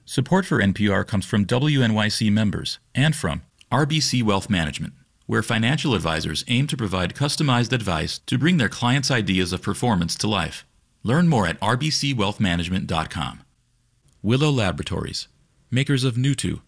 Support for NPR comes from WNYC members and from RBC Wealth Management, where financial advisors aim to provide customized advice to bring their clients' ideas of performance to life. Learn more at rbcwealthmanagement.com. Willow Laboratories, makers of Nutu,